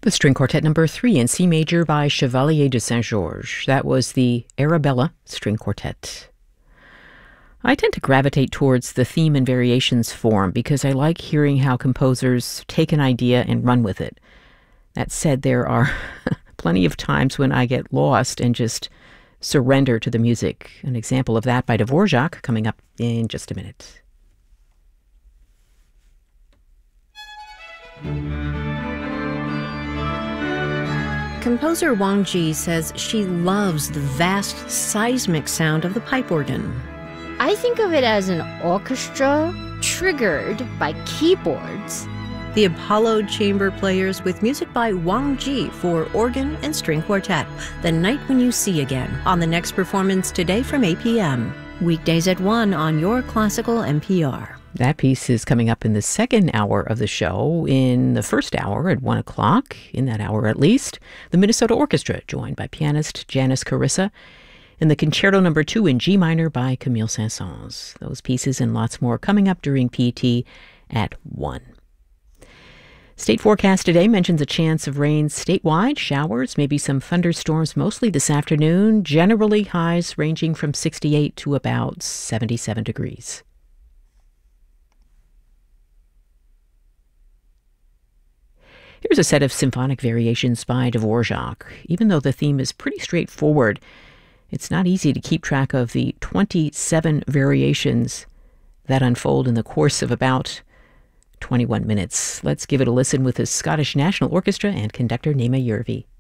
The String Quartet number 3 in C major by Chevalier de Saint-Georges. That was the Arabella String Quartet. I tend to gravitate towards the theme and variations form because I like hearing how composers take an idea and run with it. That said, there are plenty of times when I get lost and just surrender to the music. An example of that by Dvorak coming up in just a minute. Composer Wang Ji says she loves the vast seismic sound of the pipe organ. I think of it as an orchestra triggered by keyboards. The Apollo Chamber Players with music by Wang Ji for organ and string quartet. The Night When You See Again on the next performance today from 8 p.m. Weekdays at 1 on your classical NPR. That piece is coming up in the second hour of the show. In the first hour at 1 o'clock, in that hour at least, the Minnesota Orchestra, joined by pianist Janice Carissa, and the Concerto No. 2 in G minor by Camille Saint-Saëns. Those pieces and lots more coming up during PT at 1. State forecast today mentions a chance of rain statewide, showers, maybe some thunderstorms mostly this afternoon, generally highs ranging from 68 to about 77 degrees. Here's a set of symphonic variations by Dvorak. Even though the theme is pretty straightforward, it's not easy to keep track of the 27 variations that unfold in the course of about 21 minutes. Let's give it a listen with the Scottish National Orchestra and conductor Naima Yervi.